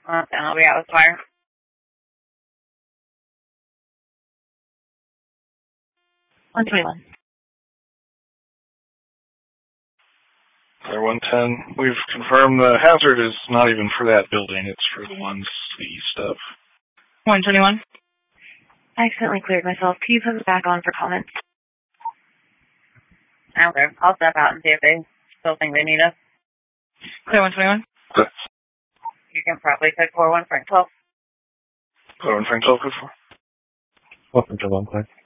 And I'll be out with fire. $121. Clear 110. We've confirmed the hazard is not even for that building. It's for the ones east of. 121. I accidentally cleared myself. Can you put it back on for comments? Okay, I'll step out and see if they still think they need us. Clear 121. Okay. You can probably take 4-1 Frank 12. Clear 1 Frank 12, good for. Welcome to 1 clear.